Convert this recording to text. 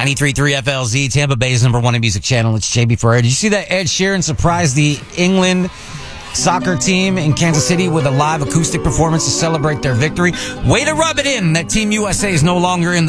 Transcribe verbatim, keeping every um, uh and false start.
ninety-three point three F L Z, Tampa Bay's number one in music channel. It's J B Ferrer. Did you see that Ed Sheeran surprised the England soccer team in Kansas City with a live acoustic performance to celebrate their victory? Way to rub it in that Team U S A is no longer in the